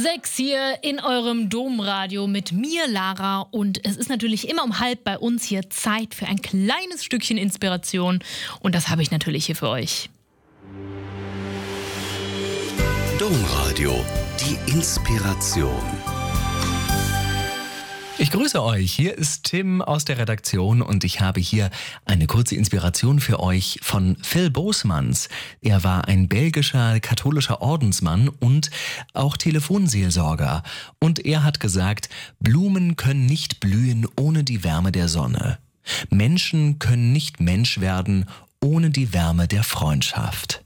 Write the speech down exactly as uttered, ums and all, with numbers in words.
Sechs hier in eurem Domradio mit mir, Lara. Und es ist natürlich immer um halb bei uns hier Zeit für ein kleines Stückchen Inspiration. Und das habe ich natürlich hier für euch. Domradio, die Inspiration. Ich grüße euch, hier ist Tim aus der Redaktion und ich habe hier eine kurze Inspiration für euch von Phil Boosmans. Er war ein belgischer katholischer Ordensmann und auch Telefonseelsorger. Und er hat gesagt, Blumen können nicht blühen ohne die Wärme der Sonne. Menschen können nicht Mensch werden ohne die Wärme der Freundschaft.